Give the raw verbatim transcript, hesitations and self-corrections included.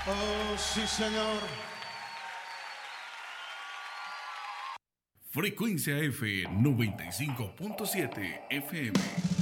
Oh, sí, señor. Frecuencia F noventa y cinco punto siete F M.